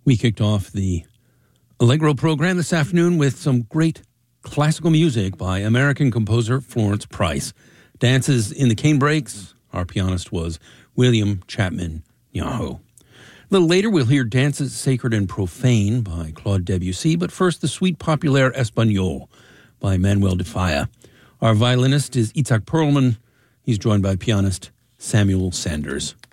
We kicked off the Allegro program this afternoon with some great classical music by American composer Florence Price. Dances in the Canebrakes. Our pianist was William Chapman Yahoo. A little later, we'll hear Dances Sacred and Profane by Claude Debussy, but first, the Suite Populaire Espagnole by Manuel de Falla. Our violinist is Itzhak Perlman. He's joined by pianist Samuel Sanders.